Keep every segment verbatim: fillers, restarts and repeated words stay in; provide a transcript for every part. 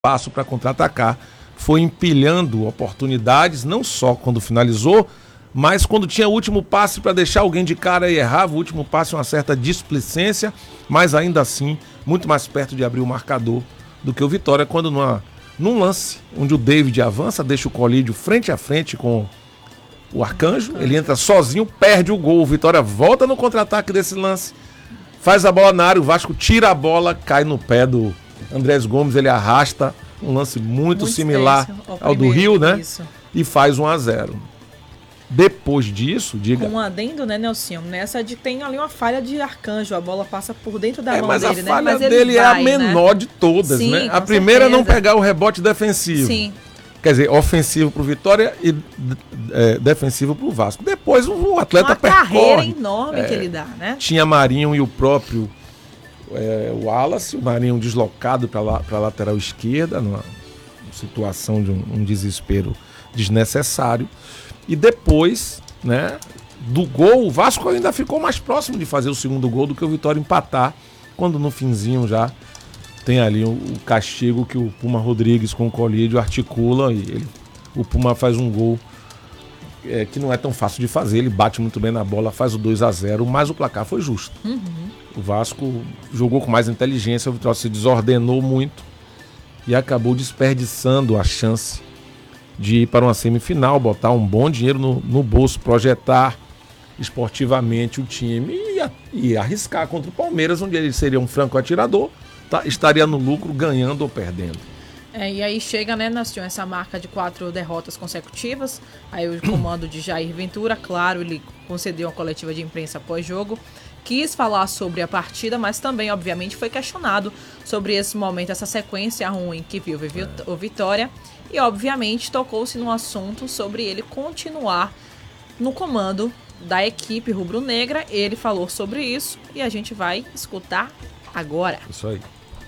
espaço para contra-atacar, foi empilhando oportunidades, não só quando finalizou, mas quando tinha o último passe para deixar alguém de cara e errava o último passe, uma certa displicência, mas ainda assim, muito mais perto de abrir o marcador do que o Vitória, quando numa, num lance onde o David avança, deixa o Colídio frente a frente com o Arcanjo, ele entra sozinho, perde o gol, o Vitória volta no contra-ataque desse lance, faz a bola na área, o Vasco tira a bola, cai no pé do Andrés Gomes, ele arrasta, um lance muito, muito similar ao, ao do Rio, né? Isso. E faz um a zero. Depois disso, diga... Com um adendo, né, Nelson? Nessa de tem ali uma falha de Arcanjo, a bola passa por dentro da é, mão mas dele, a né? falha Mas dele ele vai, é a menor, né, de todas, sim, né? A primeira certeza. é não pegar o rebote defensivo. Sim. Quer dizer, ofensivo pro Vitória e é, defensivo pro Vasco. Depois o atleta uma percorre. Uma carreira enorme é, que ele dá, né? Tinha Marinho e o próprio é, Wallace, o Marinho deslocado para la, a lateral esquerda, numa situação de um, um desespero desnecessário. E depois, né, do gol, o Vasco ainda ficou mais próximo de fazer o segundo gol do que o Vitória empatar, quando no finzinho já tem ali o, o castigo que o Puma Rodrigues com o Colídio articula e ele, o Puma faz um gol é, que não é tão fácil de fazer, ele bate muito bem na bola, faz o dois a zero, mas o placar foi justo. Uhum. O Vasco jogou com mais inteligência, o Vitória se desordenou muito e acabou desperdiçando a chance de ir para uma semifinal, botar um bom dinheiro no, no bolso, projetar esportivamente o time e, e arriscar contra o Palmeiras, onde ele seria um franco atirador, tá, estaria no lucro ganhando ou perdendo. É, e aí chega, né, Nastion, essa marca de quatro derrotas consecutivas, aí o comando de Jair Ventura, claro, ele concedeu uma coletiva de imprensa pós-jogo, quis falar sobre a partida, mas também, obviamente, foi questionado sobre esse momento, essa sequência ruim que viu o Vitória, e, obviamente, tocou-se no assunto sobre ele continuar no comando da equipe rubro-negra. Ele falou sobre isso e a gente vai escutar agora. Isso aí.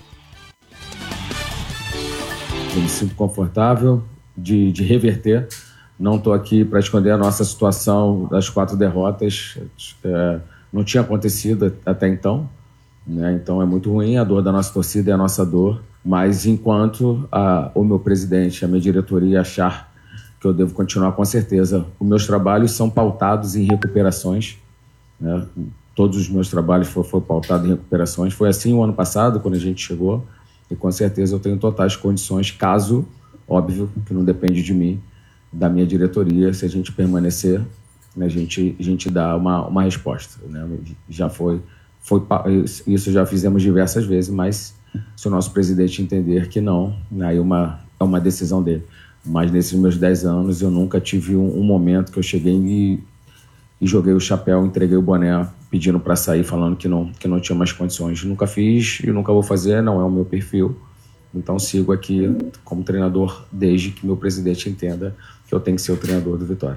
Eu me sinto confortável de, de reverter. Não estou aqui para esconder a nossa situação das quatro derrotas. É, não tinha acontecido até então, né? Então é muito ruim, a dor da nossa torcida é a nossa dor. Mas enquanto a, o meu presidente, a minha diretoria achar que eu devo continuar, com certeza, os meus trabalhos são pautados em recuperações, né? Todos os meus trabalhos foram, foram pautados em recuperações. Foi assim o ano passado, quando a gente chegou, e com certeza eu tenho totais condições, caso, óbvio, que não depende de mim, da minha diretoria, se a gente permanecer, né, a, gente, a gente dá uma, uma resposta, né? Já foi, foi, isso já fizemos diversas vezes, mas se o nosso presidente entender que não, aí uma, é uma decisão dele. Mas nesses meus dez anos eu nunca tive um, um momento que eu cheguei e, e joguei o chapéu, entreguei o boné pedindo para sair, falando que não, que não tinha mais condições. Nunca fiz e nunca vou fazer, não é o meu perfil. Então sigo aqui como treinador desde que meu presidente entenda que eu tenho que ser o treinador do Vitória.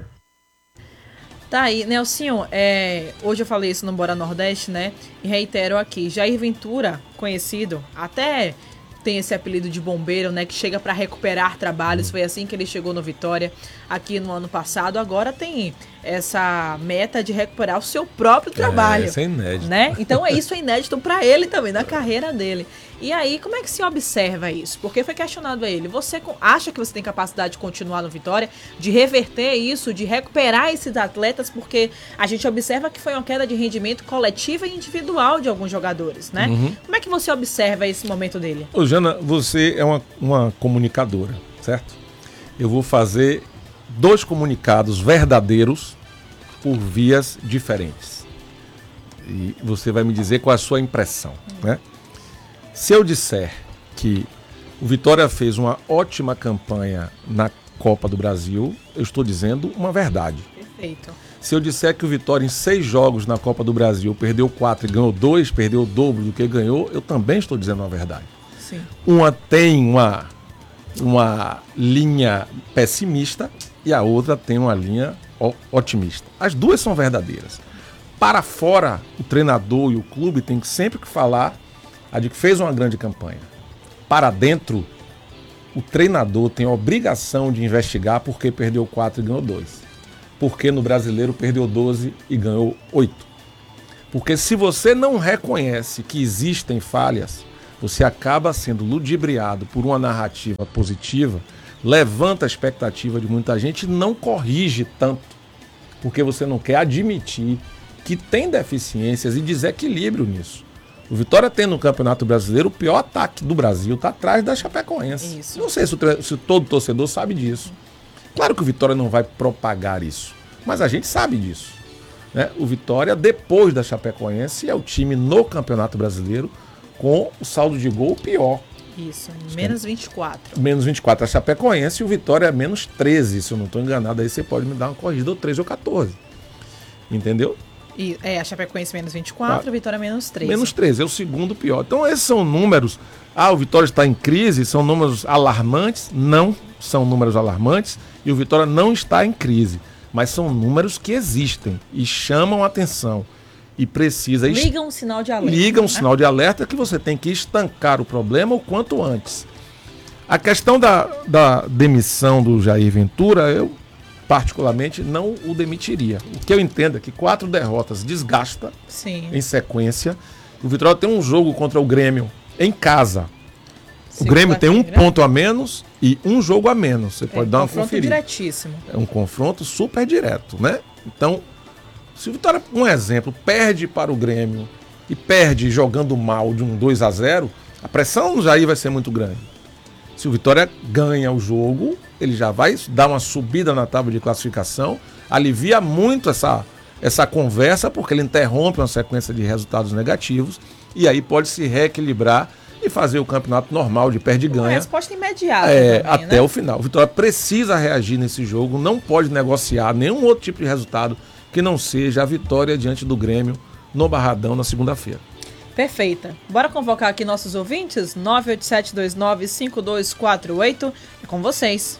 Tá aí, Nelsinho, é, hoje eu falei isso no Bora Nordeste, né? E reitero aqui, Jair Ventura, conhecido, até tem esse apelido de bombeiro, né? Que chega para recuperar trabalhos, foi assim que ele chegou no Vitória aqui no ano passado. Agora tem essa meta de recuperar o seu próprio trabalho. É, isso é inédito. Né? Então é isso é inédito para ele também, na carreira dele. E aí, como é que se observa isso? Porque foi questionado a ele. Você acha que você tem capacidade de continuar no Vitória, de reverter isso, de recuperar esses atletas? Porque a gente observa que foi uma queda de rendimento coletiva e individual de alguns jogadores, né? Uhum. Como é que você observa esse momento dele? Ô, Jana, você é uma, uma comunicadora, certo? Eu vou fazer dois comunicados verdadeiros por vias diferentes. E você vai me dizer qual é a sua impressão, uhum. né? Se eu disser que o Vitória fez uma ótima campanha na Copa do Brasil, eu estou dizendo uma verdade. Perfeito. Se eu disser que o Vitória em seis jogos na Copa do Brasil perdeu quatro e ganhou dois, perdeu o dobro do que ganhou, eu também estou dizendo uma verdade. Sim. Uma tem uma, uma linha pessimista e a outra tem uma linha otimista. As duas são verdadeiras. Para fora, o treinador e o clube têm que sempre que falar a de que fez uma grande campanha. Para dentro, o treinador tem a obrigação de investigar porque perdeu quatro e ganhou dois. Porque no Brasileiro perdeu doze e ganhou oito. Porque se você não reconhece que existem falhas, você acaba sendo ludibriado por uma narrativa positiva, levanta a expectativa de muita gente e não corrige tanto, porque você não quer admitir que tem deficiências e desequilíbrio nisso. O Vitória tem no Campeonato Brasileiro o pior ataque do Brasil, está atrás da Chapecoense. Isso. Não sei se, o, se todo torcedor sabe disso. Claro que o Vitória não vai propagar isso, mas a gente sabe disso, né? O Vitória, depois da Chapecoense, é o time no Campeonato Brasileiro com o saldo de gol pior. Isso, menos vinte e quatro. Menos vinte e quatro a Chapecoense e o Vitória é menos treze, se eu não estou enganado. Aí você pode me dar uma corrida, ou treze ou quatorze. Entendeu? E, é, a Chapecoense menos vinte e quatro, ah, a Vitória menos treze. Menos treze, é o segundo pior. Então esses são números... Ah, o Vitória está em crise, são números alarmantes? Não são números alarmantes e o Vitória não está em crise. Mas são números que existem e chamam a atenção. E precisa... Liga um sinal de alerta. Liga um né? sinal de alerta que você tem que estancar o problema o quanto antes. A questão da, da demissão do Jair Ventura, eu particularmente não o demitiria. O que eu entendo é que quatro derrotas desgasta. Sim. Em sequência. O Vitória tem um jogo contra o Grêmio em casa. Sim, o Grêmio tem um ponto a menos e um jogo a menos. Você pode é, dar uma conferida. Um confronto diretíssimo. É um confronto super direto, né? Então... Se o Vitória, um exemplo, perde para o Grêmio e perde jogando mal de um dois a zero, a pressão no Jair vai ser muito grande. Se o Vitória ganha o jogo, ele já vai dar uma subida na tábua de classificação, alivia muito essa, essa conversa, porque ele interrompe uma sequência de resultados negativos e aí pode se reequilibrar e fazer o campeonato normal de perde e ganha. Uma resposta imediata. É, também, até né? o final. O Vitória precisa reagir nesse jogo, não pode negociar nenhum outro tipo de resultado que não seja a vitória diante do Grêmio no Barradão na segunda-feira. Perfeita. Bora convocar aqui nossos ouvintes? nove oito sete dois nove cinco dois quatro oito. É com vocês.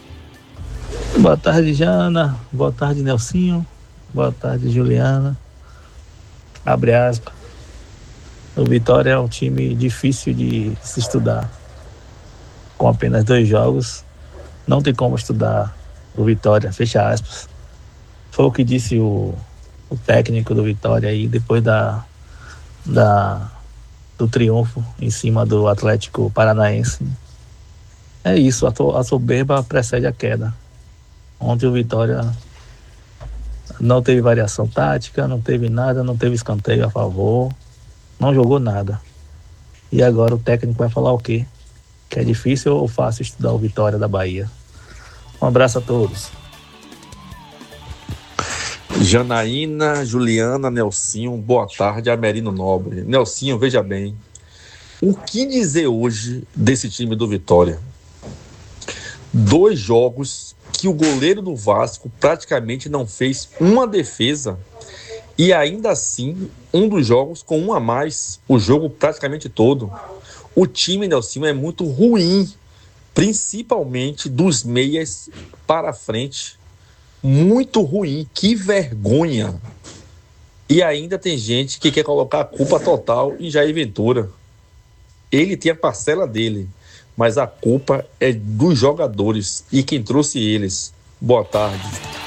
Boa tarde, Jana. Boa tarde, Nelsinho. Boa tarde, Juliana. Abre aspas. O Vitória é um time difícil de se estudar. Com apenas dois jogos, não tem como estudar o Vitória. Fecha aspas. Foi o que disse o, o técnico do Vitória aí, depois da, da, do triunfo em cima do Atlético Paranaense. É isso, a, to, a soberba precede a queda. Ontem o Vitória não teve variação tática, não teve nada, não teve escanteio a favor, não jogou nada. E agora o técnico vai falar o quê? Que é difícil ou fácil estudar o Vitória da Bahia. Um abraço a todos. Janaína, Juliana, Nelsinho, boa tarde, Amerino Nobre. Nelsinho, veja bem, o que dizer hoje desse time do Vitória? Dois jogos que o goleiro do Vasco praticamente não fez uma defesa e ainda assim, um dos jogos com um a mais, o jogo praticamente todo. O time, Nelsinho, é muito ruim, principalmente dos meias para frente. Muito ruim, que vergonha. E ainda tem gente que quer colocar a culpa total em Jair Ventura. Ele tem a parcela dele, mas a culpa é dos jogadores e quem trouxe eles. Boa tarde.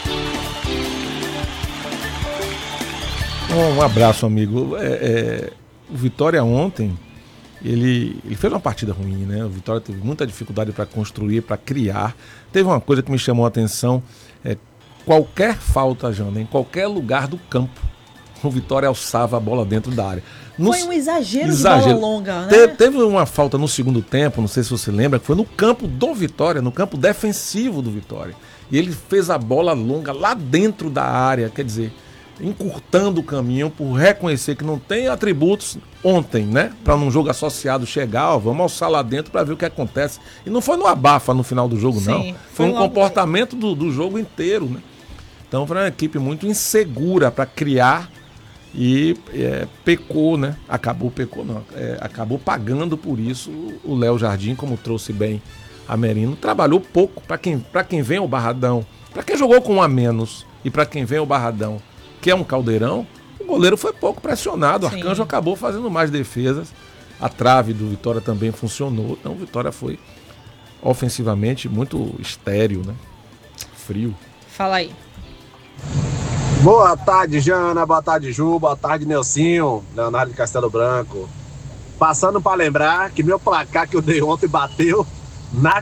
Um abraço, amigo. É, é, o Vitória ontem, ele, ele fez uma partida ruim, né? O Vitória teve muita dificuldade para construir, para criar. Teve uma coisa que me chamou a atenção, é, qualquer falta, Jana, em qualquer lugar do campo, o Vitória alçava a bola dentro da área. No... Foi um exagero, exagero de bola longa, né? Te, teve uma falta no segundo tempo, não sei se você lembra, que foi no campo do Vitória, no campo defensivo do Vitória. E ele fez a bola longa lá dentro da área, quer dizer, encurtando o caminho por reconhecer que não tem atributos ontem, né? Para num jogo associado chegar, ó, vamos alçar lá dentro para ver o que acontece. E não foi no abafa no final do jogo, Sim, não. Foi, foi um comportamento do, do jogo inteiro, né? Então foi uma equipe muito insegura para criar e é, pecou, né? Acabou pecou, não. É, acabou pagando por isso o Léo Jardim, como trouxe bem a Merino. Trabalhou pouco para quem, para quem vem ao Barradão, para quem jogou com um a menos e para quem vem ao Barradão, que é um caldeirão, o goleiro foi pouco pressionado. O Sim. Arcanjo acabou fazendo mais defesas. A trave do Vitória também funcionou. Então o Vitória foi ofensivamente muito estéril, né? Frio. Fala aí. Boa tarde, Jana. Boa tarde, Ju. Boa tarde, Nelsinho. Leonardo de Castelo Branco. Passando para lembrar que meu placar que eu dei ontem bateu na